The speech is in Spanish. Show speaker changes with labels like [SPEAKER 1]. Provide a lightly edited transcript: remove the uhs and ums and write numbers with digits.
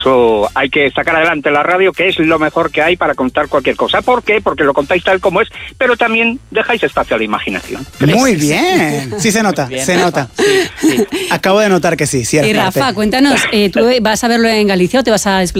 [SPEAKER 1] Eso hay que sacar adelante la radio, que es lo mejor que hay para contar cualquier cosa. ¿Por qué? Porque lo contáis tal como es, pero también dejáis espacio a la imaginación.
[SPEAKER 2] Muy bien. Sí se nota, se nota.
[SPEAKER 3] Sí.
[SPEAKER 2] Acabo de notar que sí, cierto.
[SPEAKER 4] Y Rafa, cuéntanos, ¿tú vas a verlo en Galicia o te vas a desplazar